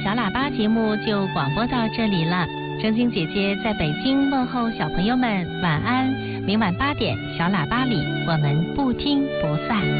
小喇叭节目就广播到这里了。正晶姐姐在北京问候小朋友们晚安，明晚8点小喇叭里我们不听不散。